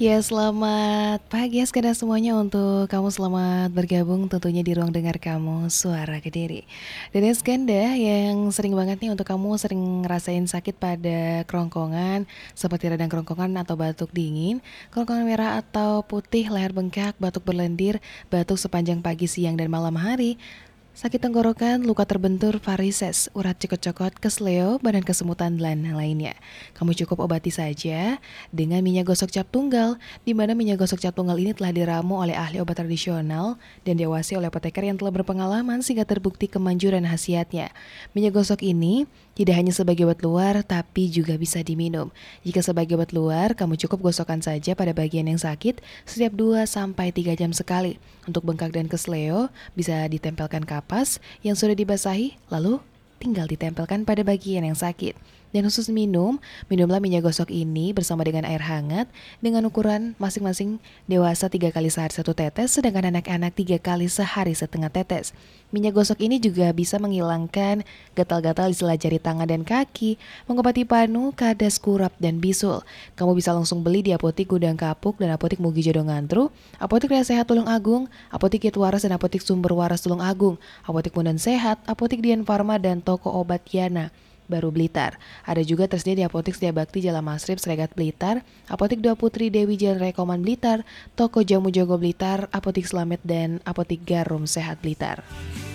Ya, selamat pagi ya sekedar semuanya untuk kamu selamat bergabung tentunya di ruang dengar kamu Suara Kediri. Dan ya skanda yang sering banget nih untuk kamu sering ngerasain sakit pada kerongkongan seperti radang kerongkongan atau batuk dingin, kerongkongan merah atau putih, leher bengkak, batuk berlendir, batuk sepanjang pagi, siang, dan malam hari. Sakit tenggorokan, luka terbentur, varises, urat cekot-cokot, kesleo, badan kesemutan, dan lainnya. Kamu cukup obati saja dengan minyak gosok cap tunggal, di mana minyak gosok cap tunggal ini telah diramu oleh ahli obat tradisional dan diawasi oleh apoteker yang telah berpengalaman sehingga terbukti kemanjuran khasiatnya. Minyak gosok ini tidak hanya sebagai obat luar, tapi juga bisa diminum. Jika sebagai obat luar, kamu cukup gosokkan saja pada bagian yang sakit setiap 2 sampai 3 jam sekali. Untuk bengkak dan kesleo, bisa ditempelkan kapas yang sudah dibasahi, lalu tinggal ditempelkan pada bagian yang sakit. Dan khusus minum, minumlah minyak gosok ini bersama dengan air hangat dengan ukuran masing-masing dewasa 3 kali sehari 1 tetes, sedangkan anak-anak 3 kali sehari setengah tetes. Minyak gosok ini juga bisa menghilangkan gatal-gatal di sela jari tangan dan kaki, mengobati panu, kadas, kurap, dan bisul. Kamu bisa langsung beli di apotik Gudang Kapuk dan apotik Mugi Jodo Ngantru, apotik Ria Sehat Tulung Agung, apotik Kit Waras dan apotik Sumber Waras Tulung Agung, apotik Mundan Sehat, apotik Dian Farma, dan toko obat Yana Baru Blitar. Ada juga tersedia di apotik Setia Bakti Jalan Masrib Sregat Blitar, apotik Dua Putri Dewi Jalan Rekoman Blitar, toko Jamu Jogo Blitar, apotik Slamet, dan apotik Garum Sehat Blitar.